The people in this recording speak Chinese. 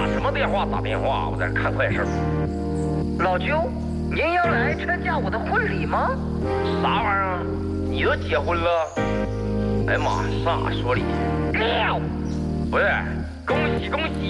打什么电话？打电话，我在这看快事。 老舅，您要来参加我的婚礼吗？ 啥玩意儿？你都结婚了？哎呀妈，上哪说理？不是，恭喜恭喜！